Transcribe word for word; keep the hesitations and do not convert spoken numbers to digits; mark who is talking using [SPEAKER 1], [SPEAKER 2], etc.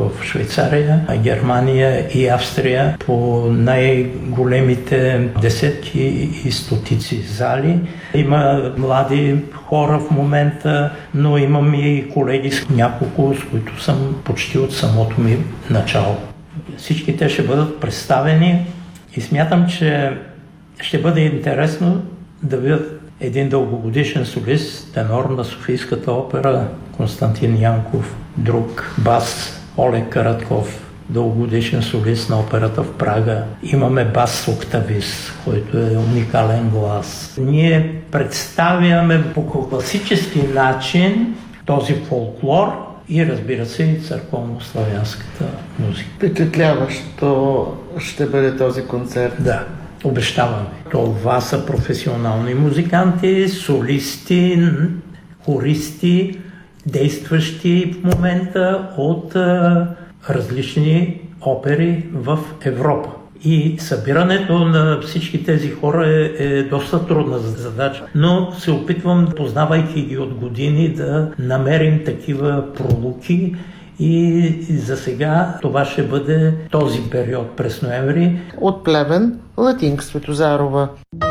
[SPEAKER 1] в Швейцария, Германия и Австрия по най-големите десетки и стотици зали. Има млади хора в момента, но имам и колеги с няколко, с които съм почти от самото ми начало. Всички те ще бъдат представени и смятам, че ще бъде интересно да видят един дългогодишен солист, тенор на Софийската опера Константин Янков, друг бас Олег Каратков, дългогодишен солист на операта в Прага. Имаме бас октавист, който е уникален глас. Ние представяме по класически начин този фолклор и, разбира се, и църковно-славянската музика.
[SPEAKER 2] Впечатляващо ще бъде този концерт.
[SPEAKER 1] Да, обещаваме. Това са професионални музиканти, солисти, хористи, действащи в момента от а, различни опери в Европа. И събирането на всички тези хора е, е доста трудна задача, но се опитвам, познавайки ги от години, да намерим такива пролуки и за сега това ще бъде този период през ноември.
[SPEAKER 2] От Плевен, Латинка Светозарова.